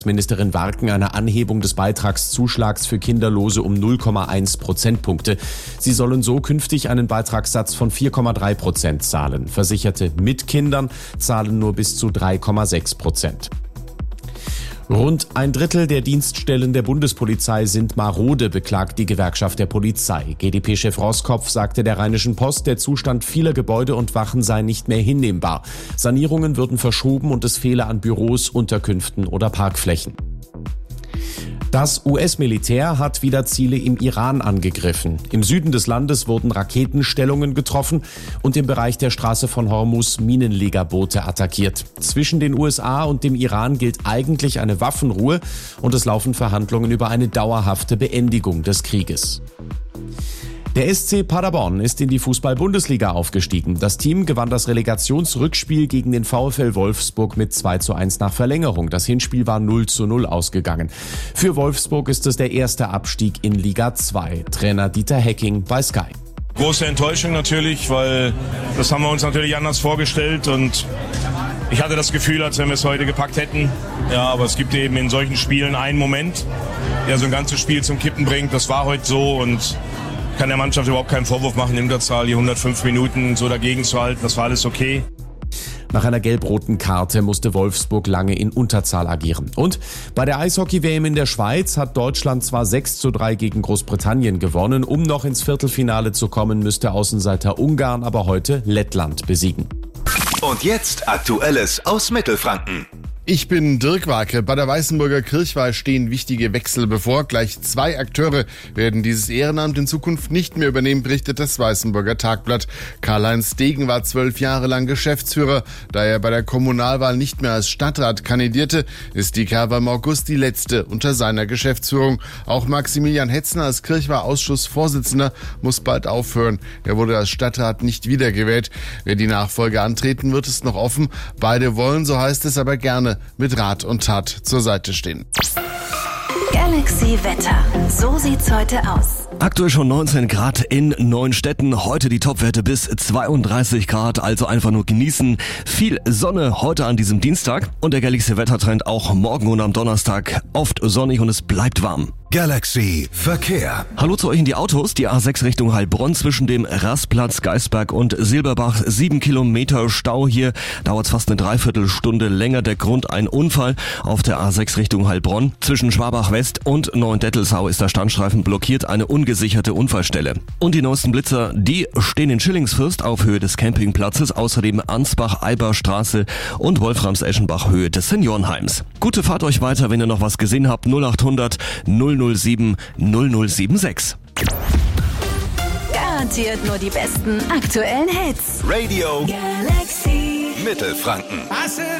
Ministerin Warken eine Anhebung des Beitragszuschlags für Kinderlose um 0,1 Prozentpunkte. Sie sollen so künftig einen Beitragssatz von 4,3% zahlen. Versicherte mit Kindern zahlen nur bis zu 3,6%. Rund ein Drittel der Dienststellen der Bundespolizei sind marode, beklagt die Gewerkschaft der Polizei. GdP-Chef Roskopf sagte der Rheinischen Post, der Zustand vieler Gebäude und Wachen sei nicht mehr hinnehmbar. Sanierungen würden verschoben und es fehle an Büros, Unterkünften oder Parkflächen. Das US-Militär hat wieder Ziele im Iran angegriffen. Im Süden des Landes wurden Raketenstellungen getroffen und im Bereich der Straße von Hormuz Minenlegerboote attackiert. Zwischen den USA und dem Iran gilt eigentlich eine Waffenruhe und es laufen Verhandlungen über eine dauerhafte Beendigung des Krieges. Der SC Paderborn ist in die Fußball-Bundesliga aufgestiegen. Das Team gewann das Relegationsrückspiel gegen den VfL Wolfsburg mit 2:1 nach Verlängerung. Das Hinspiel war 0:0 ausgegangen. Für Wolfsburg ist es der erste Abstieg in Liga 2. Trainer Dieter Hecking bei Sky. Große Enttäuschung natürlich, weil das haben wir uns natürlich anders vorgestellt und ich hatte das Gefühl, als wenn wir es heute gepackt hätten. Ja, aber es gibt eben in solchen Spielen einen Moment, der so ein ganzes Spiel zum Kippen bringt. Das war heute so und kann der Mannschaft überhaupt keinen Vorwurf machen, in Unterzahl die 105 Minuten so dagegen zu halten. Das war alles okay. Nach einer gelb-roten Karte musste Wolfsburg lange in Unterzahl agieren. Und bei der Eishockey-WM in der Schweiz hat Deutschland zwar 6:3 gegen Großbritannien gewonnen. Um noch ins Viertelfinale zu kommen, müsste Außenseiter Ungarn aber heute Lettland besiegen. Und jetzt Aktuelles aus Mittelfranken. Ich bin Dirk Warke. Bei der Weißenburger Kirchweih stehen wichtige Wechsel bevor. Gleich 2 Akteure werden dieses Ehrenamt in Zukunft nicht mehr übernehmen, berichtet das Weißenburger Tagblatt. Karl-Heinz Degen war 12 Jahre lang Geschäftsführer. Da er bei der Kommunalwahl nicht mehr als Stadtrat kandidierte, ist die Kerwa im August die letzte unter seiner Geschäftsführung. Auch Maximilian Hetzner als Kirchweih-Ausschussvorsitzender muss bald aufhören. Er wurde als Stadtrat nicht wiedergewählt. Wer die Nachfolge antreten wird, ist noch offen. Beide wollen, so heißt es, aber gerne mit Rat und Tat zur Seite stehen. Galaxy Wetter. So sieht's heute aus. Aktuell schon 19 Grad in 9 Städten. Heute die Topwerte bis 32 Grad, also einfach nur genießen. Viel Sonne heute an diesem Dienstag und der Galaxy Wettertrend auch morgen und am Donnerstag oft sonnig und es bleibt warm. Galaxy Verkehr. Hallo zu euch in die Autos. Die A6 Richtung Heilbronn zwischen dem Rastplatz Geisberg und Silberbach. 7 Kilometer Stau hier. Dauert fast eine Dreiviertelstunde länger. Der Grund ein Unfall auf der A6 Richtung Heilbronn. Zwischen Schwabach West und Neuendettelsau ist der Standstreifen blockiert. Eine ungesicherte Unfallstelle. Und die neuesten Blitzer, die stehen in Schillingsfürst auf Höhe des Campingplatzes. Außerdem Ansbach-Eiber-Straße und Wolframs-Eschenbach Höhe des Seniorenheims. Gute Fahrt euch weiter, wenn ihr noch was gesehen habt. 0800 007 0076. Garantiert nur die besten aktuellen Hits. Radio Galaxy Mittelfranken.